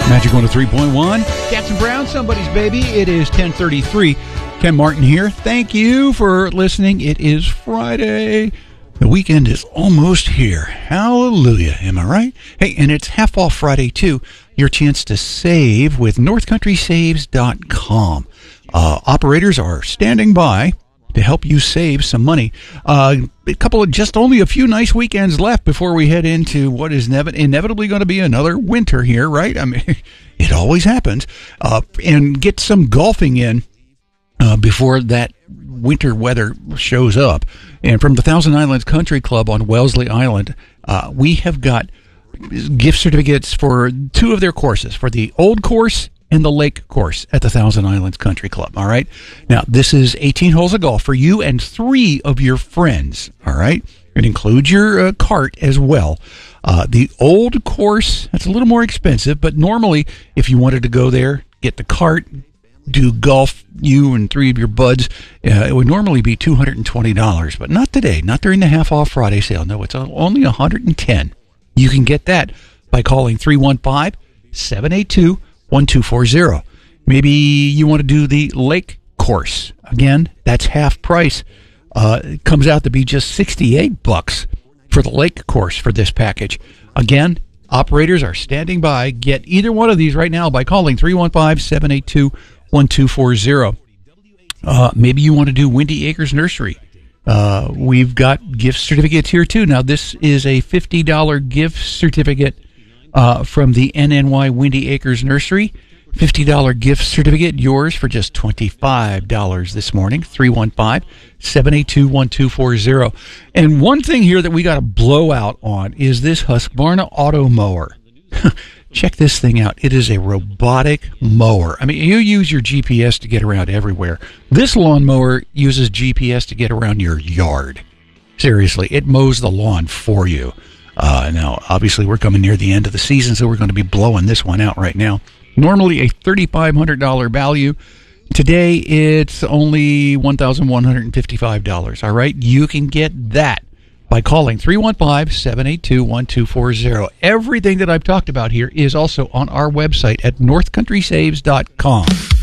Magic 103.1. Cats and Brown, somebody's baby. It is 10:33. Ken Martin here. Thank you for listening. It is Friday. The weekend is almost here. Hallelujah. Am I right? Hey, and it's half off Friday, too. Your chance to save with NorthCountrySaves.com. Operators are standing by to help you save some money. Just only a few nice weekends left before we head into what is inevitably going to be another winter here, right? I mean, it always happens. And get some golfing in before that winter weather shows up. And from the Thousand Islands Country Club on Wellesley Island, we have got gift certificates for two of their courses, for the Old Course and the Lake Course at the Thousand Islands Country Club. All right. Now, this is 18 holes of golf for you and 3 of your friends. All right. It includes your cart as well. The Old Course, that's a little more expensive, but normally if you wanted to go there, get the cart, do golf, you and 3 of your buds, it would normally be $220, but not today, not during the half off Friday sale. No, it's only $110. You can get that by calling 315-782-1240. Maybe you want to do the Lake Course. Again, that's half price. It comes out to be just $68 for the Lake Course for this package. Again, operators are standing by. Get either one of these right now by calling 315-782-1240. Maybe you want to do Windy Acres Nursery. We've got gift certificates here too. Now, this is a $50 gift certificate from the NNY Windy Acres Nursery. $50 gift certificate, yours for just $25 this morning. 315-782-1240. And one thing here that we got to blow out on is this Husqvarna Auto Mower. Check this thing out. It is a robotic mower. I mean, you use your GPS to get around everywhere. This lawnmower uses GPS to get around your yard. Seriously, it mows the lawn for you. Now, obviously, we're coming near the end of the season, so we're going to be blowing this one out right now. Normally a $3,500 value. Today, it's only $1,155. All right? You can get that by calling 315-782-1240. Everything that I've talked about here is also on our website at NorthCountrySaves.com.